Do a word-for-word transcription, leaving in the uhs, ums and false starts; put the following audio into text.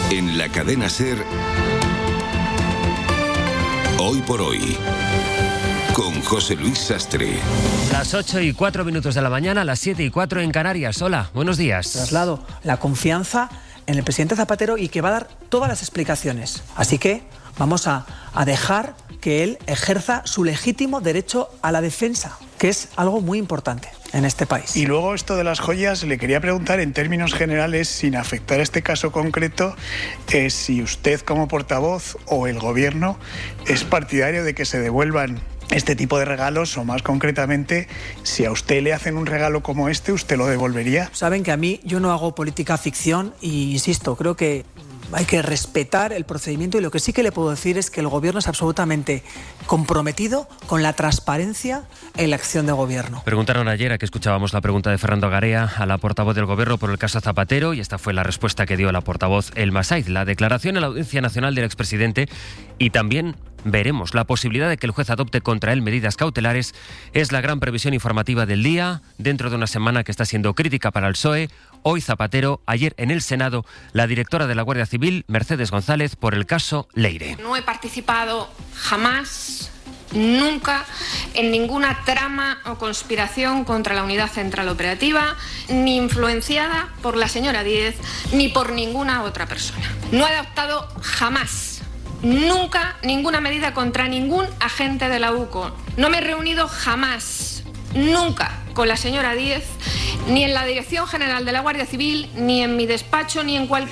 En la cadena SER, Hoy por Hoy, con José Luis Sastre. Las ocho y cuatro minutos de la mañana, las siete y cuatro en Canarias. Hola, buenos días. Traslado la confianza en el presidente Zapatero y que va a dar todas las explicaciones. Así que vamos a, a dejar que él ejerza su legítimo derecho a la defensa, que es algo muy importante en este país. Y luego esto de las joyas, le quería preguntar en términos generales, sin afectar este caso concreto, eh, si usted como portavoz o el gobierno es partidario de que se devuelvan este tipo de regalos, o más concretamente, si a usted le hacen un regalo como este, ¿usted lo devolvería? Saben que a mí yo no hago política ficción y, insisto, creo que hay que respetar el procedimiento y lo que sí que le puedo decir es que el gobierno es absolutamente comprometido con la transparencia en la acción de gobierno. Preguntaron ayer, a que escuchábamos la pregunta de Fernando Garea, a la portavoz del gobierno por el caso Zapatero, y esta fue la respuesta que dio la portavoz Elma Saiz. La declaración en la Audiencia Nacional del expresidente y también veremos la posibilidad de que el juez adopte contra él medidas cautelares es la gran previsión informativa del día, dentro de una semana que está siendo crítica para el P S O E. Hoy Zapatero, ayer en el Senado, la directora de la Guardia Civil, Mercedes González, por el caso Leire. No he participado jamás, nunca, en ninguna trama o conspiración contra la Unidad Central Operativa, ni influenciada por la señora Díez, ni por ninguna otra persona. No he adoptado jamás, nunca, ninguna medida contra ningún agente de la U C O. No me he reunido jamás, nunca, con la señora Díez, ni en la Dirección General de la Guardia Civil, ni en mi despacho, ni en cualquier